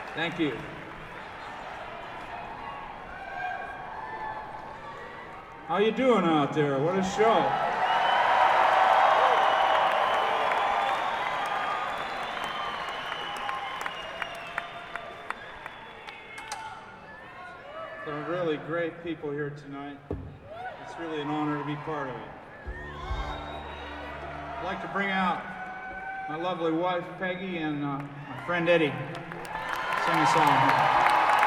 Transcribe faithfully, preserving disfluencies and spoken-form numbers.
Thank you. How you doing out there? What a show. Some really great people here tonight. It's really an honor to be part of it. I'd like to bring out my lovely wife, Peggy, and uh, my friend Eddie. Sing a song.